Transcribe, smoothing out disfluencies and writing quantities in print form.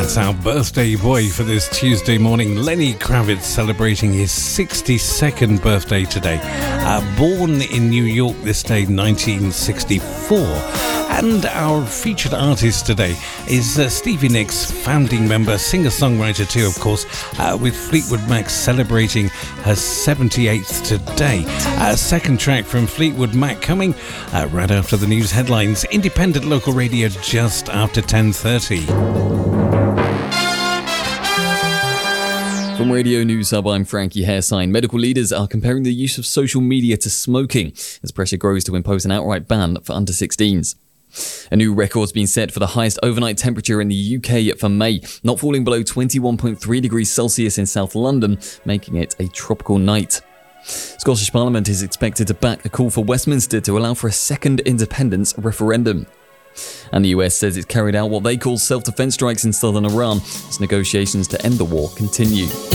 That's our birthday boy for this Tuesday morning, Lenny Kravitz, celebrating his 62nd birthday today. Born in New York this day, 1964. And our featured artist today is Stevie Nicks, founding member, singer-songwriter too, of course, with Fleetwood Mac celebrating her 78th today. Second track from Fleetwood Mac coming right after the news headlines. Independent local radio just after 10:30. From Radio News Hub, I'm Frankie Hairsign. Medical leaders are comparing the use of social media to smoking as pressure grows to impose an outright ban for under 16s. A new record's been set for the highest overnight temperature in the UK for May, not falling below 21.3 degrees Celsius in South London, making it a tropical night. Scottish Parliament is expected to back a call for Westminster to allow for a second independence referendum. And the US says it's carried out what they call self-defense strikes in southern Iran as negotiations to end the war continue.